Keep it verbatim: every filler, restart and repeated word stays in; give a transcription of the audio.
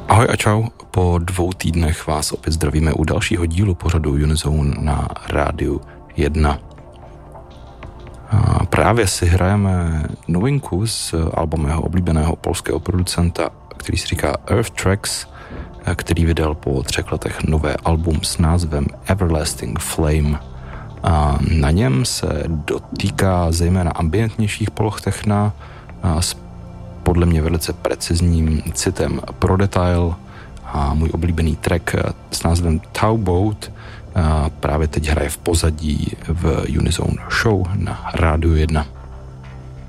Ahoj a čau, po dvou týdnech vás opět zdravíme u dalšího dílu pořadu Unizone na Rádiu jedna. A právě si hrajeme novinku z alba mého oblíbeného polského producenta, který se říká Earth Tracks, který vydal po třech letech nové album s názvem Everlasting Flame. A na něm se dotýká zejména ambientnějších poloh techna a s podle mě velice precizním citem pro detail, a můj oblíbený track s názvem Towboat právě teď hraje v pozadí v Unizone Show na Rádiu jedna.